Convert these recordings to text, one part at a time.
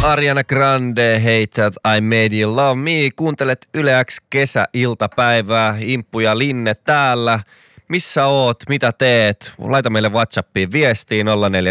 Ariana Grande, Hate That I Made You Love Me. Kuuntelet Yle X kesäiltapäivää. Imppu ja Linne täällä. Missä oot? Mitä teet? Laita meille WhatsAppiin viestiin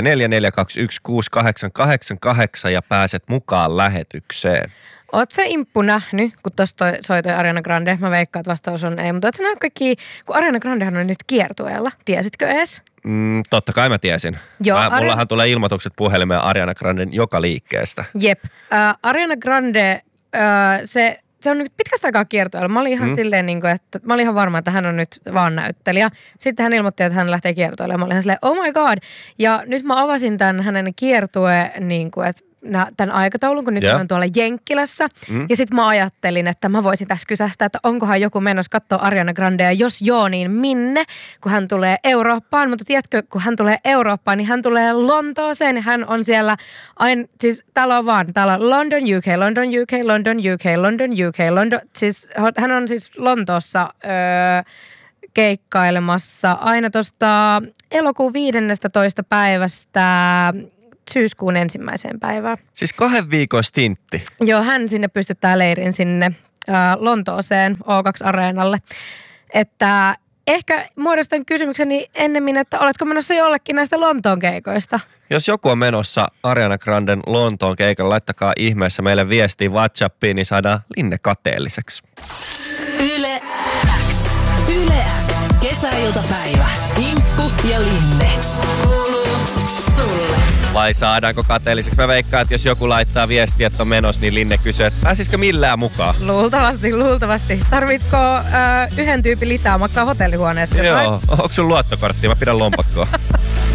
0444216888 ja pääset mukaan lähetykseen. Oot sä Imppu nähnyt, kun tosta soitoi Ariana Grande? Mä veikkaan, että vastaus on ei. Mutta oot sä nähnyt kaikki, kun Ariana Grandehan on nyt kiertueella. Tiesitkö ees? Totta kai mä tiesin. Joo, Mullahan tulee ilmoitukset puhelimeen Ariana Granden joka liikkeestä. Jep. Ariana Grande, se on nyt pitkästä aikaa kiertueella. Mä olin ihan silleen, että mä olin ihan varma, että hän on nyt vaan näyttelijä. Sitten hän ilmoitti, että hän lähtee kiertueelle. Mä olin ihan silleen, oh my god. Ja nyt mä avasin tämän hänen että tämän aikataulun, kun nyt on tuolla Jenkkilässä. Ja sitten mä ajattelin, että mä voisin tässä kysästä, että onkohan joku menossa katsoa Ariana Grandea. Jos joo, niin minne, kun hän tulee Eurooppaan. Mutta tiedätkö, kun hän tulee Eurooppaan, niin hän tulee Lontooseen. Hän on siellä, siis täällä on London, UK, London, UK, London, UK, London, UK, London. Siis hän on siis Lontoossa keikkailemassa aina tuosta elokuun 15. päivästä syyskuun 1. päivään. Siis 2 viikon stintti. Joo, hän sinne pystyttää leirin sinne Lontooseen O2-areenalle. Että ehkä muodostan kysymykseni ennemmin, että oletko menossa jollekin näistä Lontoon keikoista? Jos joku on menossa Ariana Granden Lontoon keikalle, laittakaa ihmeessä meille viestiä WhatsAppiin, niin saadaan Linne kateelliseksi. Yle X. Yle X. Kesäiltapäivä. Imppu ja Linne. Kuuluu sulle. Vai saadaanko kateelliseksi? Mä veikkaan, että jos joku laittaa viestiä, että on menossa, niin Linne kysyy, että pääsisikö millään mukaan? Luultavasti. Tarvitko yhden tyypin lisää maksaa hotellihuoneesta? Joo, onko sun luottokortti? Mä pidän lompakkoa.